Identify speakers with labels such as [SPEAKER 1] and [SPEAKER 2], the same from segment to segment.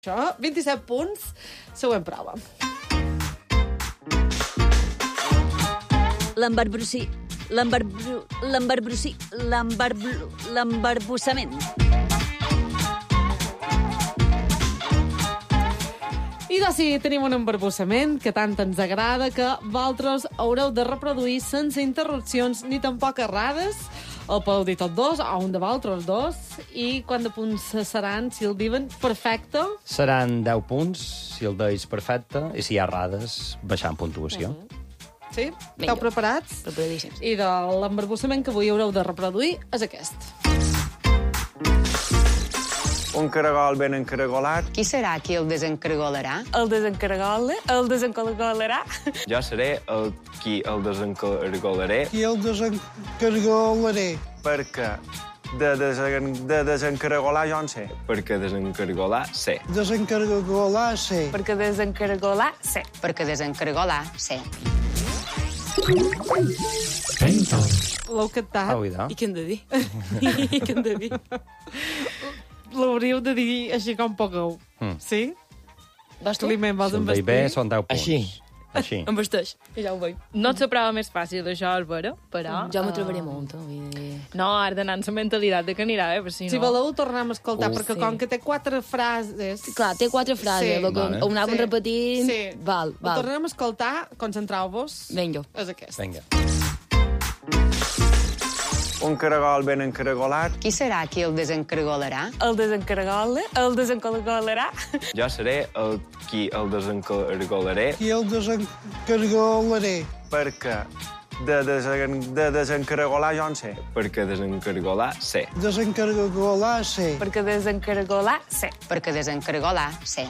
[SPEAKER 1] Això, 27 punts, següent prova.
[SPEAKER 2] L'embarbussament.
[SPEAKER 1] I doncs sí, tenim un embarbussament que tant ens agrada que vosaltres haureu de reproduir sense interrupcions ni tampoc errades. El podeu dir tots dos, o un de vosaltres dos, i quant de punts seran si el diuen perfecte?
[SPEAKER 3] Seran 10 punts, si el deis perfecte, i si hi ha errades, baixant puntuació.
[SPEAKER 1] Sí?
[SPEAKER 2] Vinga.
[SPEAKER 1] Esteu preparats?
[SPEAKER 2] Preparadíssims.
[SPEAKER 1] I de l'embarbussament que avui haureu de reproduir és aquest.
[SPEAKER 4] Un caragol ben encaragolat.
[SPEAKER 5] Qui serà qui el desencaragolarà?
[SPEAKER 6] El desencaragolarà.
[SPEAKER 4] Jo seré qui el desencargolaré
[SPEAKER 7] I el desencargolaré.
[SPEAKER 4] perquè de desencaragolar jo en sé. Perquè desencargolar sé.
[SPEAKER 7] Desencargolar, sí.
[SPEAKER 6] Perquè desencaragolar, sé.
[SPEAKER 5] Perquè desencaragolar, sé.
[SPEAKER 1] L'heu captat?
[SPEAKER 2] I què hem de dir?
[SPEAKER 6] I què hem de dir?
[SPEAKER 1] L'hauríeu de dir així com pugueu. Sí?
[SPEAKER 6] Vas tu?
[SPEAKER 1] Climent, vols
[SPEAKER 3] Si el deis
[SPEAKER 1] embestir?
[SPEAKER 3] bé, són 10 punts. Així.
[SPEAKER 6] Em vesteix, que ja ho veig. No ets la prova més fàcil d'això, és vera, però...
[SPEAKER 2] Jo me trobaré molt. Vull dir...
[SPEAKER 6] No, has d'anar amb la mentalitat de que anirà bé, perquè si no...
[SPEAKER 1] Si voleu, tornem a escoltar, perquè
[SPEAKER 6] sí.
[SPEAKER 1] com que té 4 frases...
[SPEAKER 2] Clar, té 4 frases,
[SPEAKER 1] Sí.
[SPEAKER 2] el que ho anàvem repetint...
[SPEAKER 1] Sí.
[SPEAKER 2] Val.
[SPEAKER 1] Ho tornem a escoltar, concentreu-vos.
[SPEAKER 2] Vinga.
[SPEAKER 1] És aquest.
[SPEAKER 3] Vinga.
[SPEAKER 4] Un caragol ben encaragolat.
[SPEAKER 5] Qui serà qui el desencaragolarà?
[SPEAKER 6] El desencaragolarà.
[SPEAKER 4] Jo seré qui el desencargolaré
[SPEAKER 7] I el desencargolaré.
[SPEAKER 4] perquè de desencaragolar jo en sé. Perquè desencargolar sé.
[SPEAKER 7] Desencargolar, sí.
[SPEAKER 6] Perquè desencaragolar, sé.
[SPEAKER 5] Perquè desencaragolar, sé.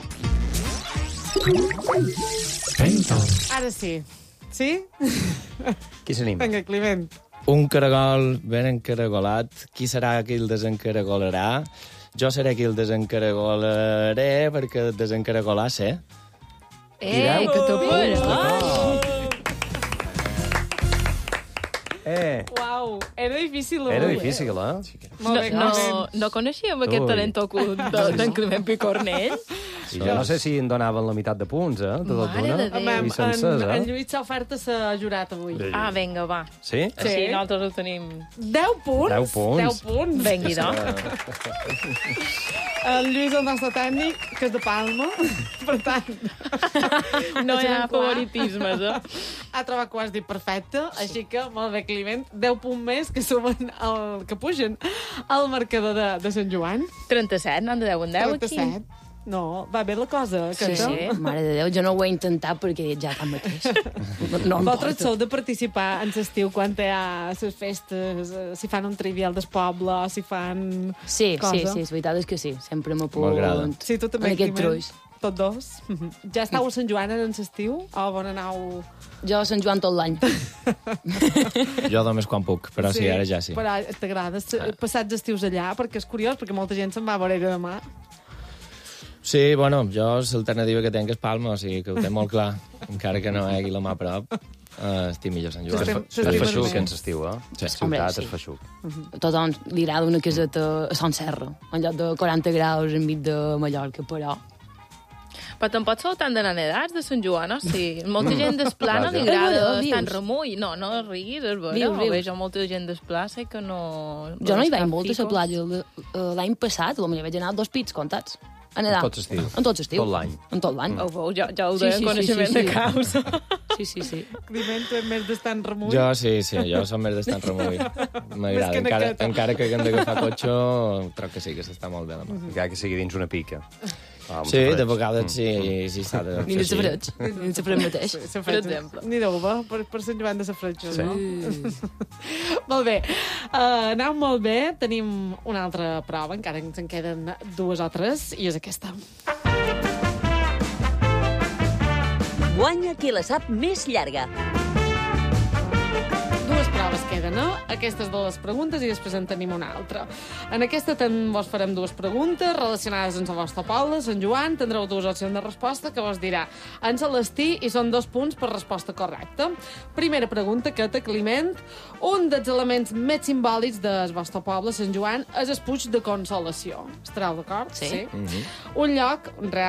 [SPEAKER 1] Ara sí. Sí?
[SPEAKER 3] Qui s'anima?
[SPEAKER 1] Vinga, Climent.
[SPEAKER 8] Un caragol ben encaragolat. Qui serà qui el desencaragolarà? Jo seré qui el desencaragolaré perquè desencaragolar sé.
[SPEAKER 2] Que t'ho
[SPEAKER 1] Uau, era difícil.
[SPEAKER 3] Era difícil, eh?
[SPEAKER 1] Molt bé, Climent.
[SPEAKER 6] No coneixíem aquest
[SPEAKER 3] Ui.
[SPEAKER 6] talent ocult d'en Climent Picornell?
[SPEAKER 3] I jo no sé si em donaven la meitat de punts, eh? De tot
[SPEAKER 6] Mare de
[SPEAKER 3] d'una.
[SPEAKER 6] Déu.
[SPEAKER 3] I sencers,
[SPEAKER 1] en
[SPEAKER 3] eh?
[SPEAKER 1] Lluís s'ha ofert a ser jurat avui.
[SPEAKER 6] Ah, vinga, va.
[SPEAKER 3] Sí?
[SPEAKER 6] Sí, nosaltres ho tenim.
[SPEAKER 1] 10 punts?
[SPEAKER 3] 10 punts.
[SPEAKER 1] 10 punts.
[SPEAKER 6] Vengui, no?
[SPEAKER 1] El Lluís, el nostre tècnic, que és de Palma. Per tant,
[SPEAKER 6] No hi ha
[SPEAKER 1] deixem clar.
[SPEAKER 6] favoritismes, eh?
[SPEAKER 1] Ha trobat que ho has dit perfecte, així que, molt bé, Climent, 10 punts més que sumen que pugen al marcador de Sant Joan.
[SPEAKER 6] 37, n'han de 10 en 10 aquí.
[SPEAKER 1] 37. No, va bé la cosa.
[SPEAKER 2] Sí, sí. Mare de Déu, jo no ho he intentat perquè he dit ja tanmateix. No em
[SPEAKER 1] Vosaltres
[SPEAKER 2] porta.
[SPEAKER 1] sou de participar en l'estiu quan hi ha les festes, si fan un trivial del poble, si fan
[SPEAKER 2] Sí,
[SPEAKER 1] cosa.
[SPEAKER 2] sí, la veritat és que sí. Sempre
[SPEAKER 8] M'agrada.
[SPEAKER 2] m'apunt
[SPEAKER 1] Sí, tu també,
[SPEAKER 2] en aquest
[SPEAKER 1] Climent.
[SPEAKER 2] truix.
[SPEAKER 1] Tots dos. Ja estàu a Sant Joan en l'estiu? O bon anau...
[SPEAKER 2] Jo a Sant Joan tot l'any.
[SPEAKER 8] Jo només quan puc, però sí, ara ja sí.
[SPEAKER 1] Però t'agrada passar els estius allà? Perquè és curiós, perquè molta gent se'n va a Vorega demà.
[SPEAKER 8] Sí, bueno, jo l'alternativa que tenc és Palma, o sigui que ho té molt clar. Encara que no hi hagi la mà a prop, estic millor a Sant Joan.
[SPEAKER 1] S'estem-
[SPEAKER 3] És
[SPEAKER 1] s'estimen
[SPEAKER 3] feixuc
[SPEAKER 1] més.
[SPEAKER 3] en l'estiu, eh?
[SPEAKER 8] Sí.
[SPEAKER 2] Hombre,
[SPEAKER 3] Ciutat
[SPEAKER 2] sí.
[SPEAKER 3] és feixuc.
[SPEAKER 2] A tothom li agrada una caseta a Sant Serra, en lloc de 40 graus enmig de Mallorca, però...
[SPEAKER 6] Però tampoc sou tan de nedats de Sant Joan, o sigui, molta gent d'Esplà no li
[SPEAKER 3] Vaja.
[SPEAKER 6] agrada
[SPEAKER 2] Rius.
[SPEAKER 6] estar en remull. No, no riguis, és vera.
[SPEAKER 2] Rius, rius.
[SPEAKER 6] Veig molta gent d'Esplà, sé que no...
[SPEAKER 2] Jo no hi vaig
[SPEAKER 6] cap
[SPEAKER 2] molt a la
[SPEAKER 6] fico.
[SPEAKER 2] platja. L'any passat, potser vaig anar a 2 pits comptats. A nedar.
[SPEAKER 3] En tot l'estiu.
[SPEAKER 2] En tot l'estiu.
[SPEAKER 3] Tot l'any.
[SPEAKER 2] En tot l'any.
[SPEAKER 6] Ho veu, ja ho
[SPEAKER 2] Sí,
[SPEAKER 6] deia
[SPEAKER 2] sí,
[SPEAKER 6] en coneixement
[SPEAKER 2] sí,
[SPEAKER 6] de
[SPEAKER 2] sí.
[SPEAKER 6] causa.
[SPEAKER 2] Sí, sí, sí.
[SPEAKER 1] Climent, tu ets més d'estar en remull.
[SPEAKER 8] Jo sí, jo som més d'estar en remull. M'agrada.
[SPEAKER 1] Més que nequeta.
[SPEAKER 8] Encara que haguem d'agafar cotxe, troc que sí, que s'està molt bé la mà.
[SPEAKER 3] Encara que sigui dins una pica.
[SPEAKER 8] Sí, de vegades sí s'ha de
[SPEAKER 2] Ni
[SPEAKER 8] fer
[SPEAKER 2] de
[SPEAKER 8] així.
[SPEAKER 2] safreig. Ni de safreig mateix.
[SPEAKER 1] Per
[SPEAKER 6] exemple.
[SPEAKER 1] Ni d'uva, per Sant Joan de Safratge,
[SPEAKER 3] Sí.
[SPEAKER 1] no? Molt bé. Aneu molt bé. Tenim una altra prova, encara ens en queden 2 o 3, i és aquesta.
[SPEAKER 2] Guanya qui la sap més llarga.
[SPEAKER 1] 2 proves queden, no? Aquestes de les preguntes i després en tenim una altra. En aquesta vos farem 2 preguntes relacionades amb el vostre poble, Sant Joan. Tindreu 2 opcions de resposta que vos dirà en Celestí i són 2 punts per resposta correcta. Primera pregunta que té Climent. Un dels elements més simbòlics del vostre poble, Sant Joan, és el Puig de Consolació. Estareu d'acord?
[SPEAKER 2] Sí.
[SPEAKER 1] Un lloc